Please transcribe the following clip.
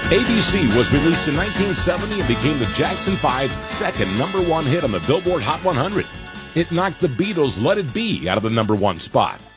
ABC was released in 1970 and became the Jackson 5's second #1 hit on the Billboard Hot 100. It knocked the Beatles' Let It Be out of the #1 spot.